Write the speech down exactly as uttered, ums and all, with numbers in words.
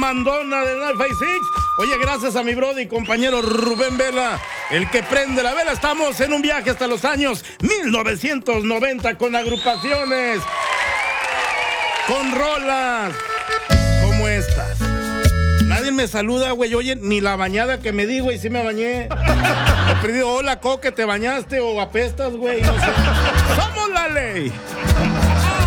mandona del nueve cinco seis. Oye, gracias a mi brother y compañero Rubén Vela, el que prende la vela. Estamos en un viaje hasta los años mil novecientos noventa con agrupaciones, con rolas como estas. Nadie me saluda, güey. Oye, ni la bañada que me di, güey, sí me bañé. He perdido, hola, Coque, ¿te bañaste o apestas, güey? No sé. ¡Somos la ley!